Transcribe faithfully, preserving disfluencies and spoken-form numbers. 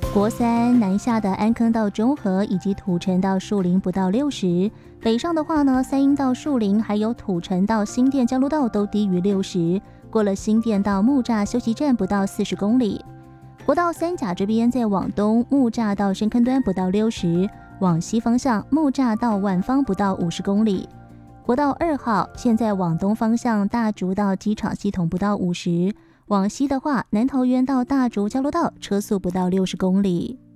国三南下的安坑到中和以及土城到树林不到六十，北上的话呢，三鹰到树林还有土城到新店交流道都低于六十，过了新店到木栅休息站不到四十公里。国道三甲这边在往东木栅到深坑端不到六十，往西方向木栅到万方不到五十公里。国道二号现在往东方向大竹到机场系统不到五十，往西的话南桃园到大竹交流道车速不到六十公里。